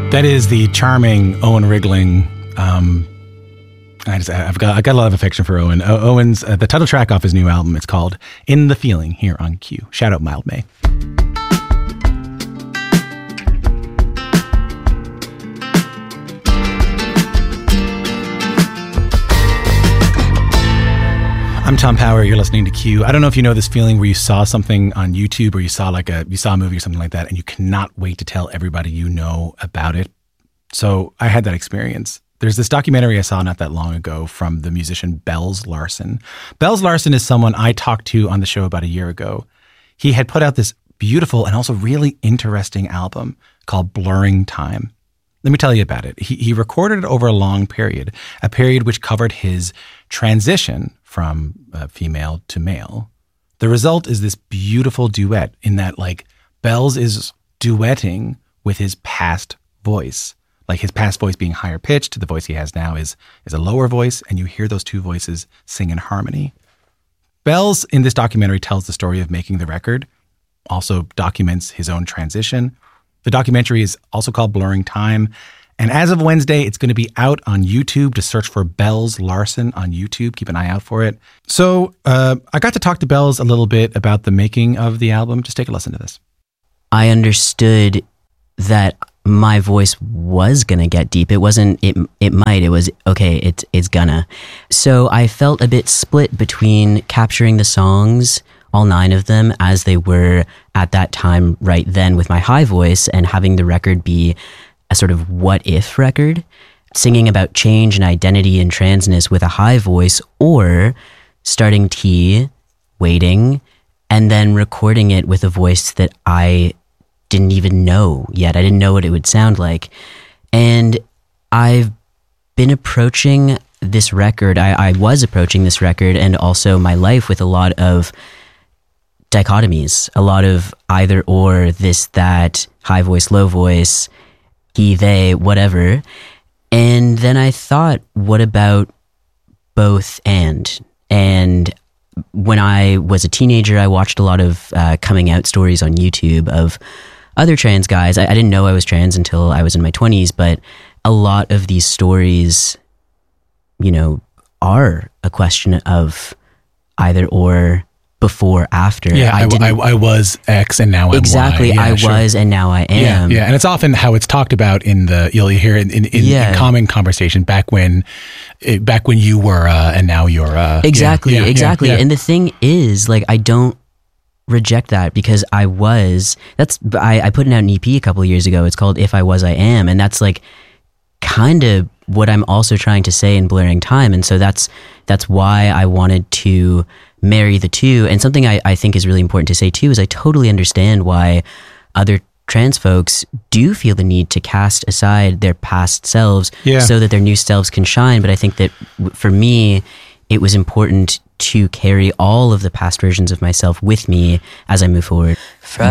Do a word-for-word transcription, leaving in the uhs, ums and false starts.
That is the charming Owen Rigling. Um, I just, I've got, I got a lot of affection for Owen. O- Owen's uh, the title track off his new album. It's called "In the Feeling" here on Q. Shout out Mild May. I'm Tom Power. You're listening to Q. I don't know if you know this feeling where you saw something on YouTube or you saw like a you saw a movie or something like that, and you cannot wait to tell everybody you know about it. So I had that experience. There's this documentary I saw not that long ago from the musician Bells Larson. Bells Larson is someone I talked to on the show about a year ago. He had put out this beautiful and also really interesting album called Blurring Time. Let me tell you about it. He, he recorded it over a long period, a period which covered his transition from uh, female to male. The result is this beautiful duet in that, like, Bells is duetting with his past voice. Like, his past voice being higher pitched, the voice he has now is, is a lower voice, and you hear those two voices sing in harmony. Bells, in this documentary, tells the story of making the record, also documents his own transition. The documentary is also called Blurring Time. And as of Wednesday, it's going to be out on YouTube. Just search for Bells Larson on YouTube. Keep an eye out for it. So uh, I got to talk to Bells a little bit about the making of the album. Just take a listen to this. I understood that my voice was going to get deep. It wasn't, it it might, it was, okay, it, it's gonna. So I felt a bit split between capturing the songs, all nine of them, as they were at that time right then with my high voice, and having the record be a sort of what-if record, singing about change and identity and transness with a high voice, or starting T, waiting, and then recording it with a voice that I didn't even know yet. I didn't know what it would sound like. And I've been approaching this record, I, I was approaching this record and also my life with a lot of dichotomies, a lot of either or, this, that, high voice, low voice, he, they, whatever. And then I thought, what about both and? And when I was a teenager, I watched a lot of uh, coming out stories on YouTube of other trans guys. I, I didn't know I was trans until I was in my twenties, but a lot of these stories, you know, are a question of either or, before, after. Yeah, I, I, I, I was X and now I'm exactly, Y. Yeah, I sure. was and now I am. Yeah, yeah, and it's often how it's talked about in the, you'll hear in, in, in, yeah. in common conversation back when back when you were uh, and now you're uh, exactly, yeah, yeah, exactly. Yeah, yeah. And the thing is, like, I don't reject that, because I was, that's, I, I put out an E P a couple of years ago. It's called If I Was, I Am. And that's like kind of what I'm also trying to say in Blurring Time. And so that's, that's why I wanted to marry the two. And something I, I think is really important to say too is I totally understand why other trans folks do feel the need to cast aside their past selves yeah. so that their new selves can shine. But I think that w- for me, it was important to carry all of the past versions of myself with me as I move forward.